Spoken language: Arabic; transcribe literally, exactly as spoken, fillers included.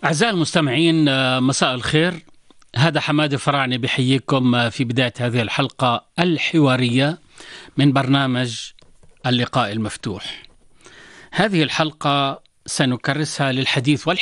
أعزائي المستمعين، مساء الخير. هذا حماد الفراعني بحييكم في بداية هذه الحلقة الحوارية من برنامج اللقاء المفتوح. هذه الحلقة سنكرسها للحديث